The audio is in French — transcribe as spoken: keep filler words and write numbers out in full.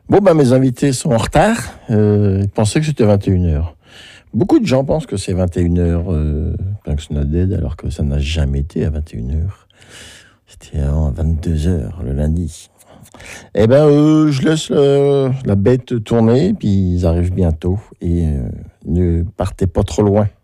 Bon, ben, mes invités sont en retard. Euh, ils pensaient que c'était vingt et une heures. Beaucoup de gens pensent que c'est vingt et une heures, euh, Punks Not Dead, alors que ça n'a jamais été à vingt et une heures. C'était à vingt-deux heures le lundi. Eh ben, euh, je laisse le- la bête tourner, puis ils arrivent bientôt. Et euh, ne partez pas trop loin.